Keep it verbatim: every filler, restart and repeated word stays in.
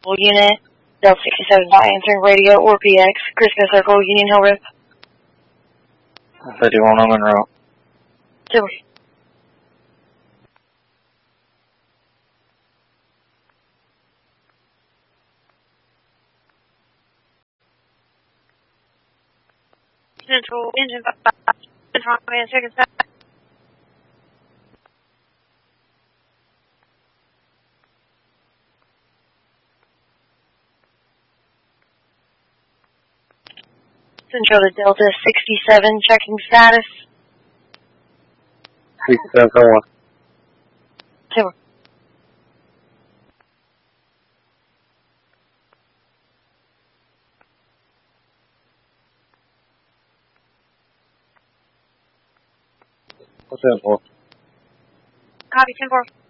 Unit, Delta sixty-seven, not answering radio or P X, Christmas Circle, Union Hill Rip. thirty-one on Monroe. Super. Central engine five, Central man, second side. Central to Delta sixty-seven, checking status. sixty-seven, one. Super. What's that for? Copy, ten four.